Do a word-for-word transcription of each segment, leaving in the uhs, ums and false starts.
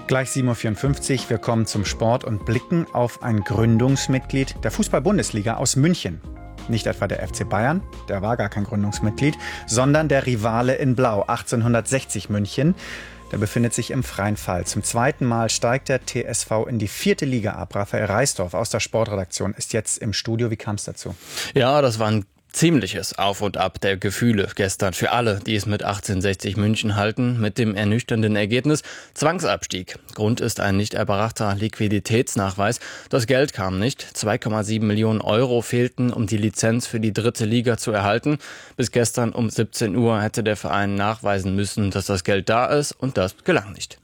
Gleich sieben Uhr vierundfünfzig, wir kommen zum Sport und blicken auf ein Gründungsmitglied der Fußball-Bundesliga aus München. Nicht etwa der F C Bayern, der war gar kein Gründungsmitglied, sondern der Rivale in Blau, achtzehnhundertsechzig München. Der befindet sich im freien Fall. Zum zweiten Mal steigt der T S V in die vierte Liga ab. Raphael Reisdorf aus der Sportredaktion ist jetzt im Studio. Wie kam es dazu? Ja, das war ein ziemliches Auf und Ab der Gefühle gestern für alle, die es mit achtzehnhundertsechzig München halten, mit dem ernüchternden Ergebnis Zwangsabstieg. Grund ist ein nicht erbrachter Liquiditätsnachweis. Das Geld kam nicht. zwei Komma sieben Millionen Euro fehlten, um die Lizenz für die dritte Liga zu erhalten. Bis gestern um siebzehn Uhr hätte der Verein nachweisen müssen, dass das Geld da ist, und das gelang nicht.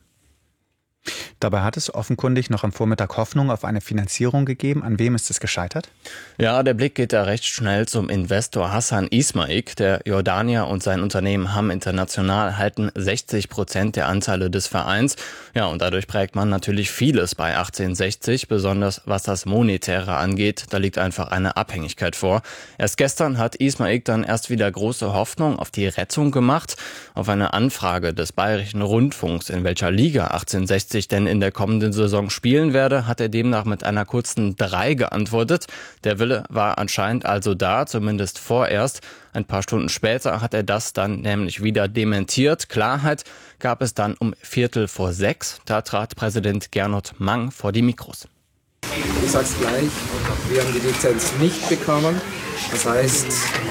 Dabei hat es offenkundig noch am Vormittag Hoffnung auf eine Finanzierung gegeben. An wem ist es gescheitert? Ja, der Blick geht da recht schnell zum Investor Hassan Ismaik. Der Jordanier und sein Unternehmen Hamm International halten sechzig Prozent der Anteile des Vereins. Ja, und dadurch prägt man natürlich vieles bei achtzehnhundertsechzig, besonders was das Monetäre angeht. Da liegt einfach eine Abhängigkeit vor. Erst gestern hat Ismaik dann erst wieder große Hoffnung auf die Rettung gemacht. Auf eine Anfrage des Bayerischen Rundfunks, in welcher Liga achtzehnhundertsechzig denn in der kommenden Saison spielen werde, hat er demnach mit einer kurzen drei geantwortet. Der Wille war anscheinend also da, zumindest vorerst. Ein paar Stunden später hat er das dann nämlich wieder dementiert. Klarheit gab es dann um Viertel vor sechs. Da trat Präsident Gernot Mang vor die Mikros. Ich sag's gleich, wir haben die Lizenz nicht bekommen. Das heißt,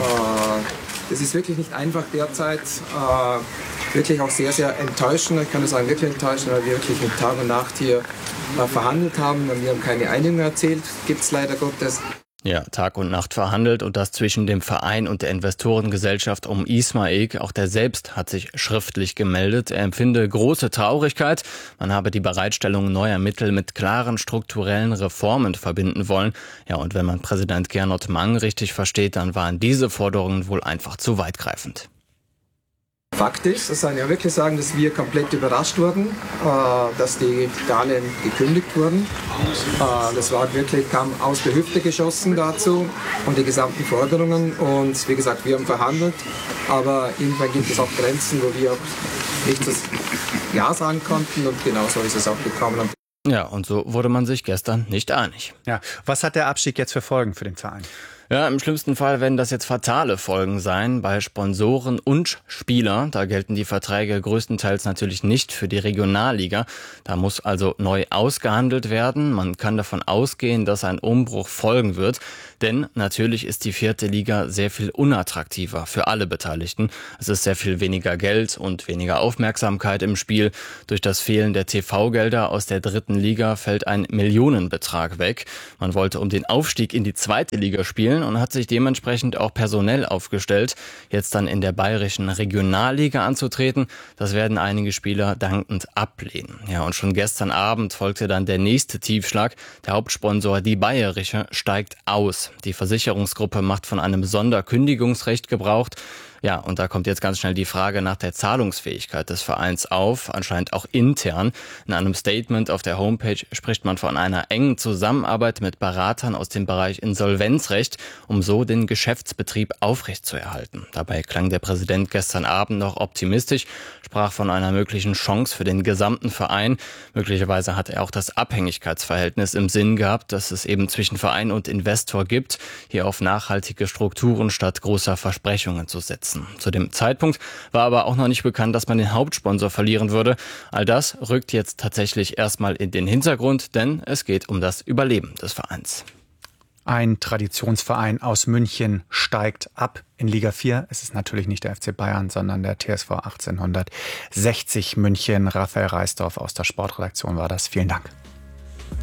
äh, es ist wirklich nicht einfach derzeit. Äh, wirklich auch sehr, sehr enttäuschend. Ich kann nur sagen, wirklich enttäuschend, weil wir wirklich mit Tag und Nacht hier äh, verhandelt haben. Und wir haben keine Einigung erzielt. Gibt es leider Gottes. Ja, Tag und Nacht verhandelt, und das zwischen dem Verein und der Investorengesellschaft um Ismaik. Auch der selbst hat sich schriftlich gemeldet. Er empfinde große Traurigkeit. Man habe die Bereitstellung neuer Mittel mit klaren strukturellen Reformen verbinden wollen. Ja, und wenn man Präsident Gernot Mang richtig versteht, dann waren diese Forderungen wohl einfach zu weitgreifend. Fakt ist, das kann ich ja wirklich sagen, dass wir komplett überrascht wurden, äh, dass die Darlehen gekündigt wurden. Äh, das war wirklich, kam aus der Hüfte geschossen dazu und die gesamten Forderungen. Und wie gesagt, wir haben verhandelt, aber irgendwann gibt es auch Grenzen, wo wir auch nicht das Ja sagen konnten, und genau so ist es auch gekommen. Ja, und so wurde man sich gestern nicht einig. Ja, was hat der Abstieg jetzt für Folgen für den Verein? Ja, im schlimmsten Fall werden das jetzt fatale Folgen sein bei Sponsoren und Spieler. Da gelten die Verträge größtenteils natürlich nicht für die Regionalliga. Da muss also neu ausgehandelt werden. Man kann davon ausgehen, dass ein Umbruch folgen wird. Denn natürlich ist die vierte Liga sehr viel unattraktiver für alle Beteiligten. Es ist sehr viel weniger Geld und weniger Aufmerksamkeit im Spiel. Durch das Fehlen der T V-Gelder aus der dritten Liga fällt ein Millionenbetrag weg. Man wollte um den Aufstieg in die zweite Liga spielen und hat sich dementsprechend auch personell aufgestellt. Jetzt dann in der bayerischen Regionalliga anzutreten, das werden einige Spieler dankend ablehnen. Ja, und schon gestern Abend folgte dann der nächste Tiefschlag. Der Hauptsponsor, die Bayerische, steigt aus. Die Versicherungsgruppe macht von einem Sonderkündigungsrecht Gebrauch. Ja, und da kommt jetzt ganz schnell die Frage nach der Zahlungsfähigkeit des Vereins auf, anscheinend auch intern. In einem Statement auf der Homepage spricht man von einer engen Zusammenarbeit mit Beratern aus dem Bereich Insolvenzrecht, um so den Geschäftsbetrieb aufrechtzuerhalten. Dabei klang der Präsident gestern Abend noch optimistisch, sprach von einer möglichen Chance für den gesamten Verein. Möglicherweise hat er auch das Abhängigkeitsverhältnis im Sinn gehabt, das es eben zwischen Verein und Investor gibt, hier auf nachhaltige Strukturen statt großer Versprechungen zu setzen. Zu dem Zeitpunkt war aber auch noch nicht bekannt, dass man den Hauptsponsor verlieren würde. All das rückt jetzt tatsächlich erstmal in den Hintergrund, denn es geht um das Überleben des Vereins. Ein Traditionsverein aus München steigt ab in Liga vier. Es ist natürlich nicht der F C Bayern, sondern der T S V achtzehnhundertsechzig München. Raphael Reisdorf aus der Sportredaktion war das. Vielen Dank.